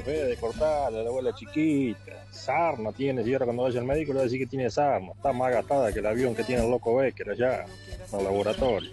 de cortarle a la abuela chiquita. Sarna tiene, y ahora cuando vaya al médico le va a decir que tiene sarna. Está más gastada que el avión que tiene el loco Becker allá en el laboratorio.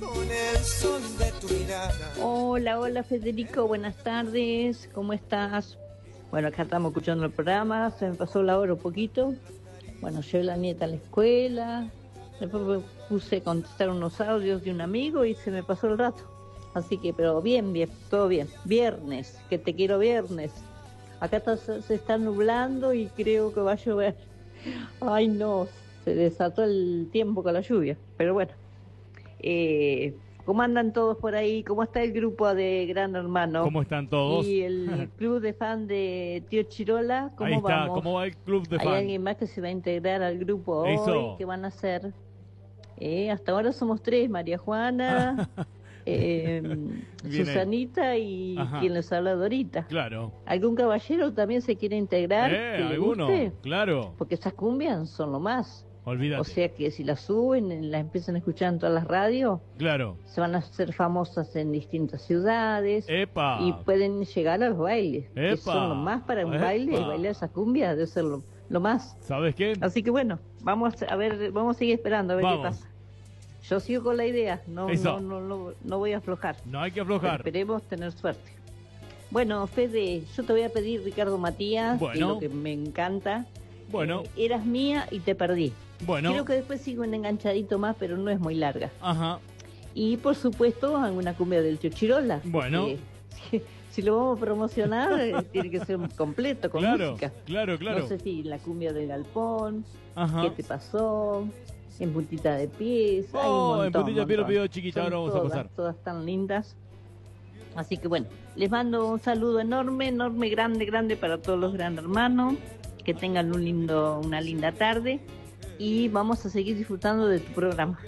Hola, hola Federico, buenas tardes, ¿cómo estás? Bueno, acá estamos escuchando el programa, se me pasó la hora un poquito. Bueno, llevé a la nieta a la escuela, después me puse a contestar unos audios de un amigo y se me pasó el rato. Así que, pero bien, bien, todo bien. Viernes, que te quiero viernes. Acá se está nublando y creo que va a llover. Ay no, se desató el tiempo con la lluvia, pero bueno. ¿Cómo andan todos por ahí? ¿Cómo está el grupo de Gran Hermano? ¿Cómo están todos? Y el club de fan de Tío Chirola, ¿cómo ahí está, vamos? ¿cómo va el club de fan? ¿Hay alguien más que se va a integrar al grupo hoy? ¿Qué van a hacer? Hasta ahora somos 3, María Juana, Susanita y quien les habla, Dorita. Claro. ¿Algún caballero también se quiere integrar? ¿Alguno? Claro. Porque esas cumbias son lo más. Olvídate. O sea que si las suben, las empiezan a escuchar en todas las radios, claro, se van a hacer famosas en distintas ciudades. ¡Epa! Y pueden llegar a los bailes. ¡Epa! Que son lo más para un baile, bailar esa cumbia debe ser lo más. ¿Sabes qué? Así que bueno, vamos a ver, vamos a seguir esperando a ver qué pasa. Yo sigo con la idea, no voy a aflojar. No hay que aflojar. Pero esperemos tener suerte. Bueno, Fede, yo te voy a pedir Ricardo Matías, que es lo que me encanta. Bueno. Eras mía y te perdí. Bueno. Creo que después sigo un enganchadito más, pero no es muy larga. Ajá. Y por supuesto, alguna cumbia del Tío Chirola. Bueno. Si lo vamos a promocionar, tiene que ser completo, con música. Claro. No sé si la cumbia del Galpón, ajá, ¿qué te pasó? En puntita de pies. Hay un montón, en puntita de pies lo pidió chiquita, ahora vamos a pasar. Todas tan lindas. Así que bueno, les mando un saludo enorme, grande para todos los Gran Hermanos. Que tengan una linda tarde y vamos a seguir disfrutando de tu programa.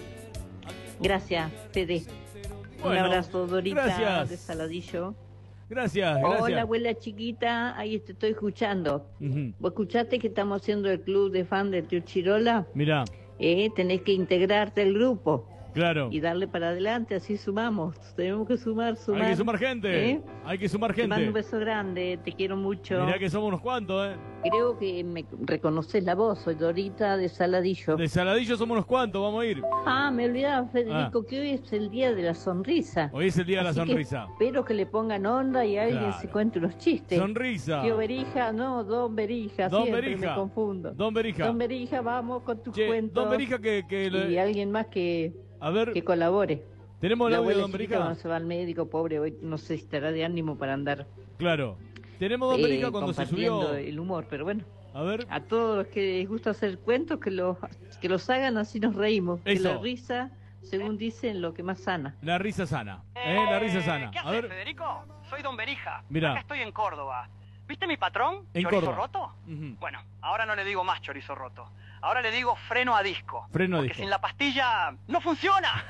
Gracias, Fede. Un abrazo, Dorita, de Saladillo. Gracias. Hola, abuela chiquita, ahí te estoy escuchando. ¿Vos escuchaste que estamos haciendo el club de fan de Tío Chirola? Mirá. Tenés que integrarte al grupo. Claro. Y darle para adelante, así sumamos. Tenemos que sumar. Hay que sumar gente. Hay que sumar gente. Te mando un beso grande, te quiero mucho. Mirá que somos unos cuantos, Creo que me reconoces la voz, soy Dorita de Saladillo. De Saladillo somos unos cuantos, vamos a ir. Me olvidaba, Federico, que hoy es el día de la sonrisa. Hoy es el día de la sonrisa. Espero que le pongan onda y alguien se cuente unos chistes. Sonrisa. Tío Berija, no, Don Berija, siempre me confundo. Don Berija. Don Berija, vamos con tus cuentos. Don Berija Y alguien más que colabore. Tenemos el audio de Don Berija. Cuando se va al médico, pobre, hoy no sé si estará de ánimo para andar. Claro. Tenemos Don Berija cuando se subió. El humor, pero bueno. A ver. A todos los que les gusta hacer cuentos, que los hagan, así nos reímos. Eso. Que la risa, según dicen, lo que más sana. La risa sana. La risa sana. ¿Qué haces, Federico? Soy Don Berija. Mirá. Acá estoy en Córdoba. ¿Viste mi patrón? En ¿Chorizo Córdoba. roto? Bueno, ahora no le digo más chorizo roto. Ahora le digo freno a disco. Porque sin la pastilla no funciona.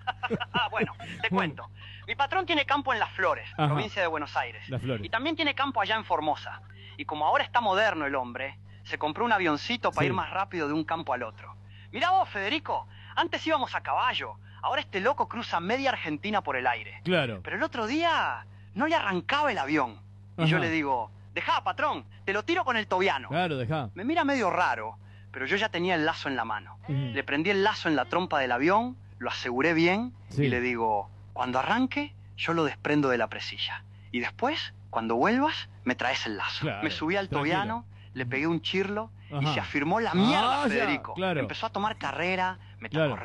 Bueno, te cuento. Mi patrón tiene campo en Las Flores, provincia de Buenos Aires. Las Flores. Y también tiene campo allá en Formosa. Y como ahora está moderno el hombre, se compró un avioncito para ir más rápido de un campo al otro. Mirá vos, Federico, antes íbamos a caballo. Ahora este loco cruza media Argentina por el aire. Claro. Pero el otro día no le arrancaba el avión. Y yo le digo, dejá, patrón, te lo tiro con el tobiano. Claro, dejá. Me mira medio raro, pero yo ya tenía el lazo en la mano. Le prendí el lazo en la trompa del avión, lo aseguré bien y le digo, cuando arranque, yo lo desprendo de la presilla. Y después, cuando vuelvas, me traes el lazo. Claro, me subí al tobiano, le pegué un chirlo y se afirmó la mierda, Federico. Claro. Empezó a tomar carrera, mete a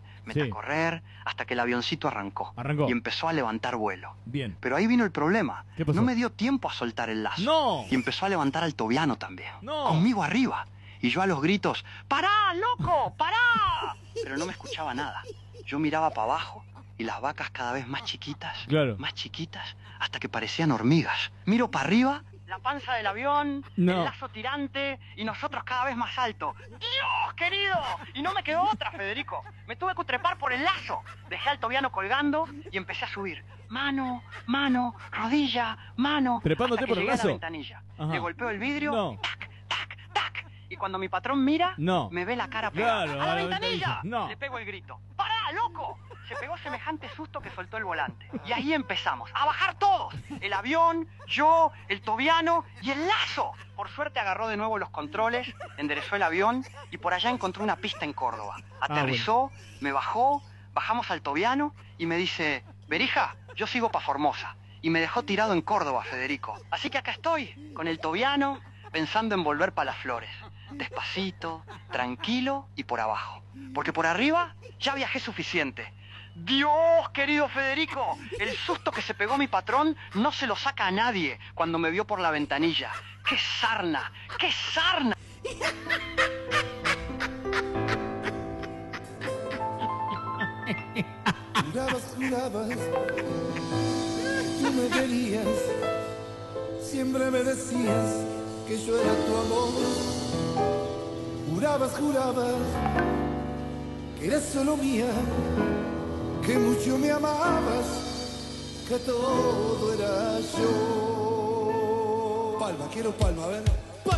correr, hasta que el avioncito arrancó. Y empezó a levantar vuelo. Bien. Pero ahí vino el problema. ¿Qué pasó? No me dio tiempo a soltar el lazo. ¡No! Y empezó a levantar al tobiano también. ¡No! Conmigo arriba. Y yo a los gritos, ¡pará, loco, pará! Pero no me escuchaba nada. Yo miraba para abajo y las vacas cada vez más chiquitas, hasta que parecían hormigas. Miro para arriba, la panza del avión, el lazo tirante y nosotros cada vez más alto. ¡Dios, querido! Y no me quedó otra, Federico. Me tuve que trepar por el lazo. Dejé al tobiano colgando y empecé a subir. Mano, rodilla, mano. Trepándote por el lazo. A la ventanilla. Le golpeo el vidrio, tac, tac, tac. Y cuando mi patrón mira, me ve la cara pegada. Claro, ¡a la ventanilla! No. Le pego el grito. ¡Pará, loco! se pegó semejante susto que soltó el volante. Y ahí empezamos, a bajar todos. El avión, yo, el tobiano y el Lazo. Por suerte agarró de nuevo los controles, enderezó el avión y por allá encontró una pista en Córdoba. Aterrizó, me bajó, bajamos al tobiano y me dice, Berija, yo sigo pa' Formosa. Y me dejó tirado en Córdoba, Federico. Así que acá estoy, con el tobiano, pensando en volver pa' Las Flores. Despacito, tranquilo y por abajo. Porque por arriba ya viajé suficiente. Dios, querido Federico, el susto que se pegó mi patrón no se lo saca a nadie cuando me vio por la ventanilla. ¡Qué sarna! ¡Qué sarna! Jurabas, tú me querías, siempre me decías que yo era tu amor. Jurabas, que eras solo mía, que mucho me amabas, que todo era yo. Palma, quiero palma, a ver.